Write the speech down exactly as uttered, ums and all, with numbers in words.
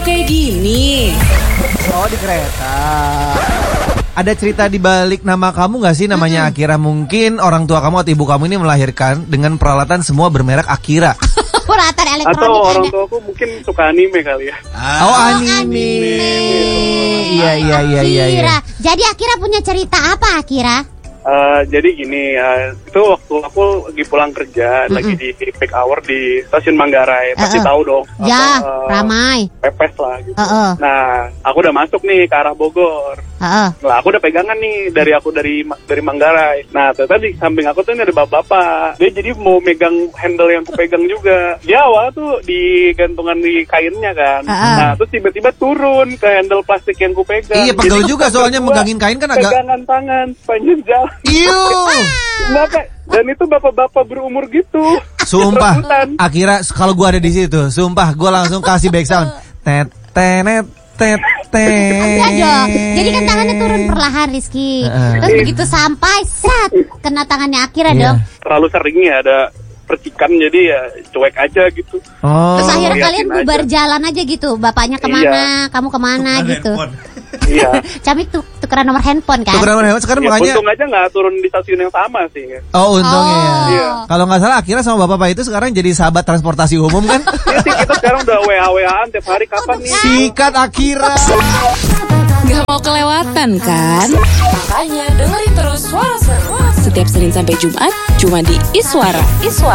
Kayak gini. Oh, di kereta. Ada cerita di balik nama kamu gak sih namanya mm-hmm. Akira? Mungkin orang tua kamu atau ibu kamu ini melahirkan dengan peralatan semua bermerek Akira. Peralatan elektronik. Atau orang tua aku mungkin suka anime kali ya. Ah. Oh, anime. Iya, iya, iya, iya, iya. Jadi Akira punya cerita apa, Akira? Uh, jadi gini, uh, itu waktu aku lagi pulang kerja, mm-hmm. lagi di peak hour di stasiun Manggarai, pasti uh-uh. tahu dong. Ya, apa, uh, ramai. Pepes lah gitu. Uh-uh. Nah, aku udah masuk nih ke arah Bogor. Uh-uh. Nah, aku udah pegangan nih dari aku dari dari Manggarai. Nah, ternyata di samping aku tuh ini ada bapak-bapak. Dia jadi mau megang handle yang aku pegang juga. Dia awal tuh digantungan di kainnya kan. Uh-uh. Nah, terus tiba-tiba turun ke handle plastik yang aku pegang. Iya, pegel juga soalnya megangin kain kan agak. Pegangan tangan sepanjang jalan. Iyo. Bapak, dan itu bapak-bapak berumur gitu. Sumpah, Akira kalau gua ada di situ, sumpah gua langsung kasih back sound. Tet tenet tet tet. Jadi kan tangannya turun perlahan, Rizky. Uh. Terus begitu sampai sat kena tangannya Akira yeah. dong. Terlalu sering ya ada percikan, jadi ya cuek aja gitu. Oh. Terus akhirnya kalian bubar aja. Jalan aja gitu. Bapaknya kemana, iya. kamu kemana tukeran gitu. Iya. Cami tuh tukeran nomor handphone kan. Tukeran nomor handphone sekarang ya, makanya. Untung aja nggak turun di stasiun yang sama sih. Oh untungnya. Oh. Ya. Kalau nggak salah Akira sama bapak itu sekarang jadi sahabat transportasi umum kan? Iya sih, kita sekarang udah W A W A-an tiap hari, kapan nih? Sikat Akira. Gak mau kelewatan kan? Makanya dengerin terus Suara Seru setiap Senin sampai Jumat cuma di Iswara. Iswara.